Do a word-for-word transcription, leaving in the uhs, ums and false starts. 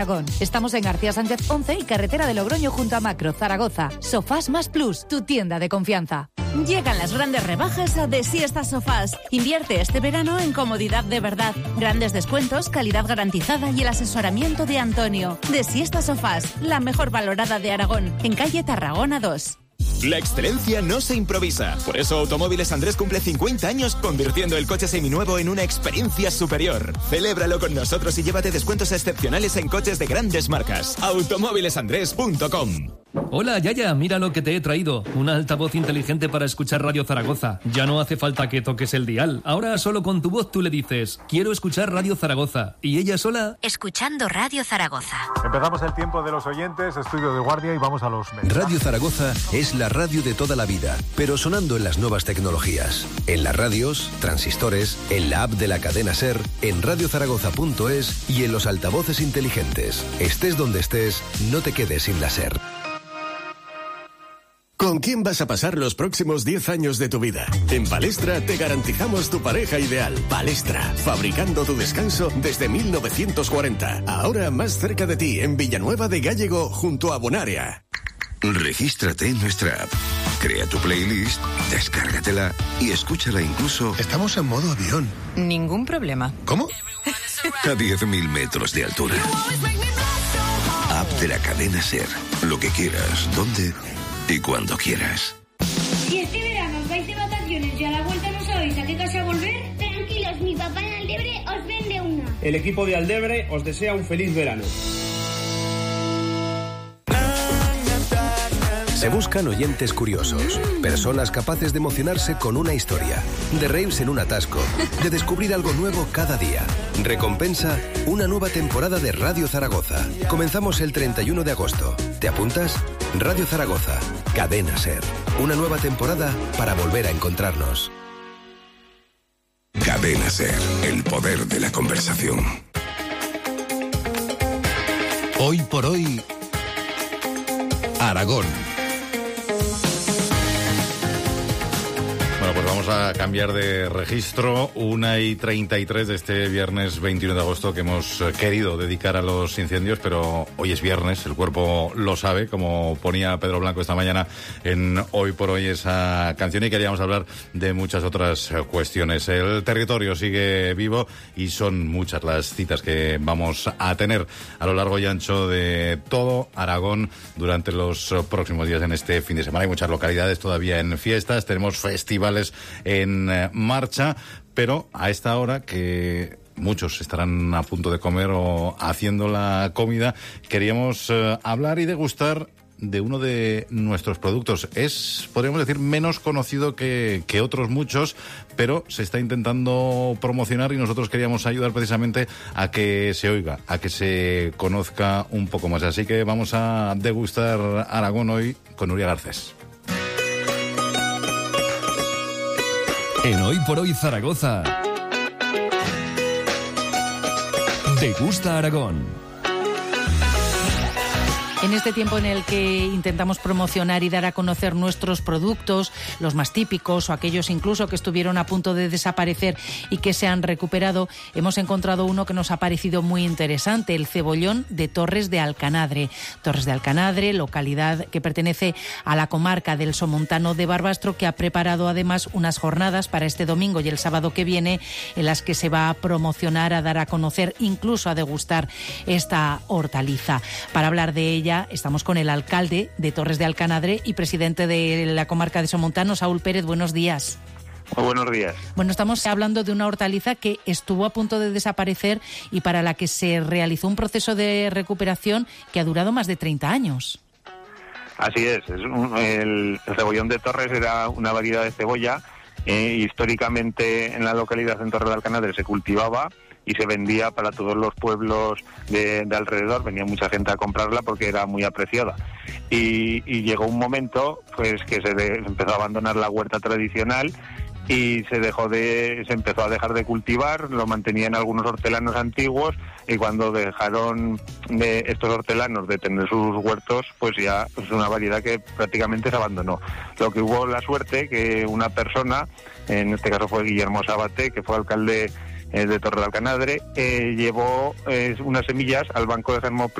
Aragón. Estamos en García Sánchez once y carretera de Logroño junto a Macro, Zaragoza. Sofás Más Plus, tu tienda de confianza. Llegan las grandes rebajas a De Siesta Sofás. Invierte este verano en comodidad de verdad. Grandes descuentos, calidad garantizada y el asesoramiento de Antonio. De Siesta Sofás, la mejor valorada de Aragón, en calle Tarragona dos. La excelencia no se improvisa. Por eso Automóviles Andrés cumple cincuenta años convirtiendo el coche seminuevo en una experiencia superior. Celébralo con nosotros y llévate descuentos excepcionales en coches de grandes marcas. automóviles andrés punto com. Hola, Yaya, mira lo que te he traído. Un altavoz inteligente para escuchar Radio Zaragoza. Ya no hace falta que toques el dial. Ahora solo con tu voz tú le dices, quiero escuchar Radio Zaragoza. Y ella sola... Escuchando Radio Zaragoza. Empezamos el tiempo de los oyentes, estudio de guardia y vamos a los mensajes. Radio Zaragoza es la radio de toda la vida, pero sonando en las nuevas tecnologías. En las radios, transistores, en la app de la cadena SER, en radio zaragoza punto es y en los altavoces inteligentes. Estés donde estés, no te quedes sin la SER. ¿Con quién vas a pasar los próximos diez años de tu vida? En Palestra te garantizamos tu pareja ideal. Palestra, fabricando tu descanso desde mil novecientos cuarenta. Ahora más cerca de ti, en Villanueva de Gállego, junto a Bonaria. Regístrate en nuestra app. Crea tu playlist, descárgatela y escúchala incluso... Estamos en modo avión. Ningún problema. ¿Cómo? A diez mil metros de altura. App de la cadena SER. Lo que quieras, dónde y cuando quieras. Si este verano os vais de vacaciones y a la vuelta no sabéis a qué casa volver, tranquilos, mi papá en Aldebre os vende una. El equipo de Aldebre os desea un feliz verano. Se buscan oyentes curiosos, personas capaces de emocionarse con una historia, de reírse en un atasco, de descubrir algo nuevo cada día. Recompensa, una nueva temporada de Radio Zaragoza. Comenzamos el treinta y uno de agosto. ¿Te apuntas? Radio Zaragoza, Cadena SER. Una nueva temporada para volver a encontrarnos. Cadena SER, el poder de la conversación. Hoy por hoy, Aragón. Bueno, pues vamos a cambiar de registro. Una y treinta y tres de este viernes veintiuno de agosto que hemos querido dedicar a los incendios, pero hoy es viernes, el cuerpo lo sabe, como ponía Pedro Blanco esta mañana en Hoy por Hoy esa canción, y queríamos hablar de muchas otras cuestiones. El territorio sigue vivo y son muchas las citas que vamos a tener a lo largo y ancho de todo Aragón durante los próximos días en este fin de semana. Hay muchas localidades todavía en fiestas, tenemos festivales en marcha, pero a esta hora que muchos estarán a punto de comer o haciendo la comida, queríamos eh, hablar y degustar de uno de nuestros productos. Es, podríamos decir, menos conocido que, que otros muchos, pero se está intentando promocionar y nosotros queríamos ayudar precisamente a que se oiga, a que se conozca un poco más. Así que vamos a degustar Aragón hoy con Nuria Garcés. En Hoy por Hoy Zaragoza. Degusta Aragón. En este tiempo en el que intentamos promocionar y dar a conocer nuestros productos, los más típicos o aquellos incluso que estuvieron a punto de desaparecer y que se han recuperado, hemos encontrado uno que nos ha parecido muy interesante, el cebollón de Torres de Alcanadre. Torres de Alcanadre, localidad que pertenece a la comarca del Somontano de Barbastro, que ha preparado además unas jornadas para este domingo y el sábado que viene en las que se va a promocionar, a dar a conocer, incluso a degustar esta hortaliza. Para hablar de ella estamos con el alcalde de Torres de Alcanadre y presidente de la comarca de Somontano, Saúl Pérez. Buenos días. Muy buenos días. Bueno, estamos hablando de una hortaliza que estuvo a punto de desaparecer y para la que se realizó un proceso de recuperación que ha durado más de treinta años. Así es. es un, el, el cebollón de Torres era una variedad de cebolla. Eh, históricamente en la localidad en Torres de Alcanadre se cultivaba y se vendía para todos los pueblos de, de alrededor. Venía mucha gente a comprarla porque era muy apreciada. Y, y llegó un momento pues que se, de, se empezó a abandonar la huerta tradicional y se dejó de se empezó a dejar de cultivar, lo mantenían algunos hortelanos antiguos, y cuando dejaron de estos hortelanos de tener sus huertos, pues ya es pues una variedad que prácticamente se abandonó. Lo que hubo la suerte que una persona, en este caso fue Guillermo Sabate, que fue alcalde eh, de Torre de Alcanadre, eh, llevó eh, unas semillas al Banco de